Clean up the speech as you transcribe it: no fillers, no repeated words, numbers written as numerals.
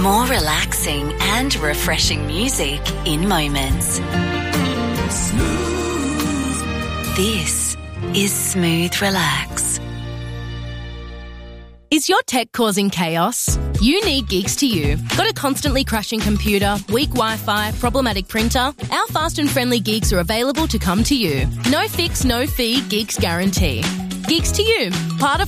More relaxing and refreshing music in moments. This is Smooth Relax. Is your tech causing chaos? You need Geeks to You. Got a constantly crashing computer, weak Wi-Fi, problematic printer? Our fast and friendly Geeks are available to come to you. No fix, no fee, Geeks guarantee. Geeks to You, part of